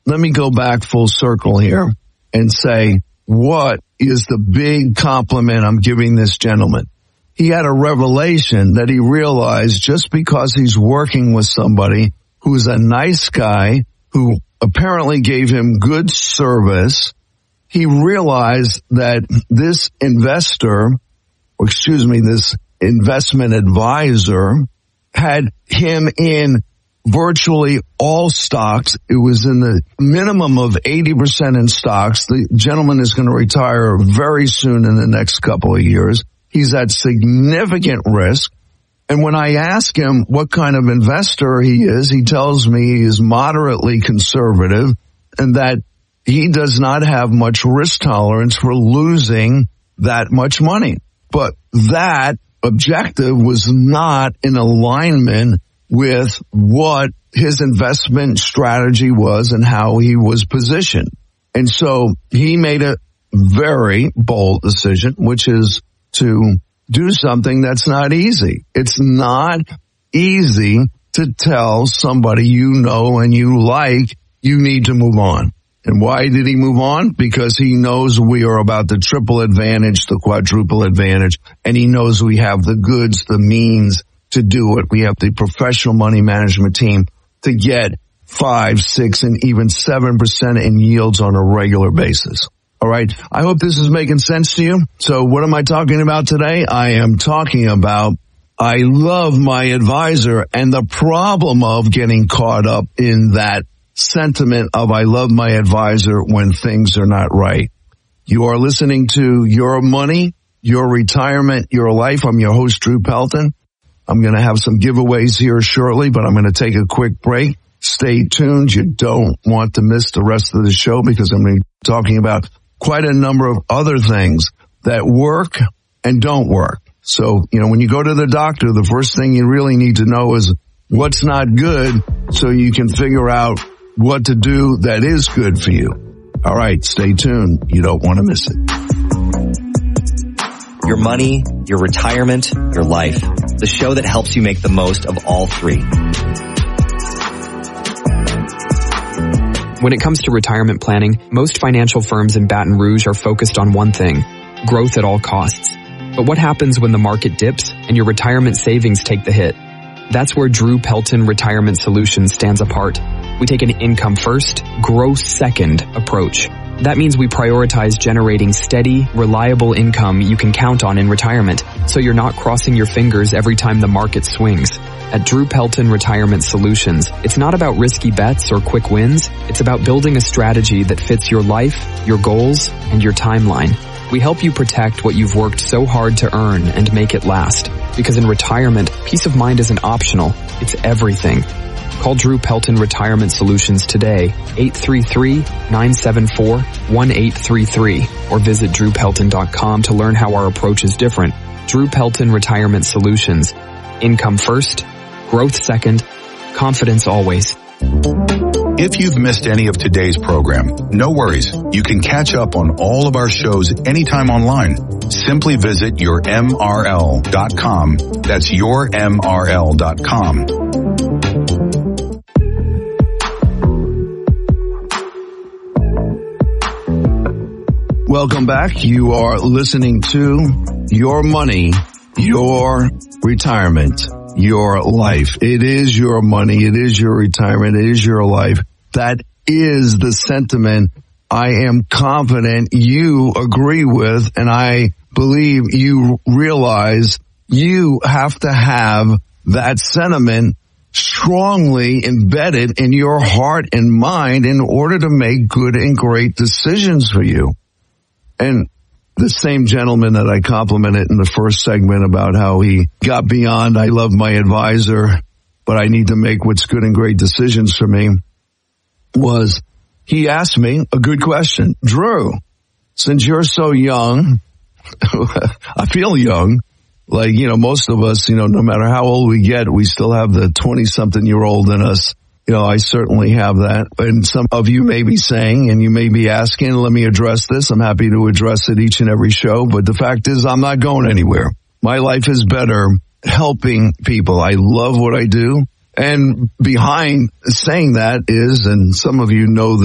let me go back full circle here and say, what is the big compliment I'm giving this gentleman? He had a revelation that he realized just because he's working with somebody who's a nice guy, who apparently gave him good service, he realized that this this investment advisor had him in virtually all stocks. It was in the minimum of 80% in stocks. The gentleman is going to retire very soon in the next couple of years. He's at significant risk. And when I ask him what kind of investor he is, he tells me he is moderately conservative and that he does not have much risk tolerance for losing that much money. But that objective was not in alignment with what his investment strategy was and how he was positioned. And so he made a very bold decision, which is to do something that's not easy. It's not easy to tell somebody you know and you like you need to move on. And why did he move on? Because he knows we are about the triple advantage, the quadruple advantage, and he knows we have the goods, the means to do it. We have the professional money management team to get 5, 6, and even 7% in yields on a regular basis. All right. I hope this is making sense to you. So what am I talking about today? I am talking about I love my advisor and the problem of getting caught up in that sentiment of I love my advisor when things are not right. You are listening to Your Money, Your Retirement, Your Life. I'm your host, Drew Pelton. I'm going to have some giveaways here shortly, but I'm going to take a quick break. Stay tuned. You don't want to miss the rest of the show because I'm going to be talking about quite a number of other things that work and don't work. So, when you go to the doctor, the first thing you really need to know is what's not good so you can figure out what to do that is good for you. All right, stay tuned. You don't want to miss it. Your money, your retirement, your life. The show that helps you make the most of all three. When it comes to retirement planning, most financial firms in Baton Rouge are focused on one thing: growth at all costs. But what happens when the market dips and your retirement savings take the hit? That's where Drew Pelton Retirement Solutions stands apart. We take an income first, growth second approach. That means we prioritize generating steady, reliable income you can count on in retirement, so you're not crossing your fingers every time the market swings. At Drew Pelton Retirement Solutions, it's not about risky bets or quick wins. It's about building a strategy that fits your life, your goals, and your timeline. We help you protect what you've worked so hard to earn and make it last. Because in retirement, peace of mind isn't optional, it's everything. Call Drew Pelton Retirement Solutions today, 833-974-1833, or visit drewpelton.com to learn how our approach is different. Drew Pelton Retirement Solutions. Income first, growth second, confidence always. If you've missed any of today's program, no worries. You can catch up on all of our shows anytime online. Simply visit yourmrl.com. That's yourmrl.com. Welcome back. You are listening to Your Money, Your Retirement, Your Life. It is your money. It is your retirement. It is your life. That is the sentiment I am confident you agree with, and I believe you realize you have to have that sentiment strongly embedded in your heart and mind in order to make good and great decisions for you. And the same gentleman that I complimented in the first segment about how he got beyond, I love my advisor, but I need to make what's good and great decisions for me, he asked me a good question. Drew, since you're so young, I feel young, like, most of us, no matter how old we get, we still have the 20-something-year-old in us. I certainly have that. And some of you may be saying, and you may be asking, let me address this. I'm happy to address it each and every show. But the fact is, I'm not going anywhere. My life is better helping people. I love what I do. And behind saying that is, and some of you know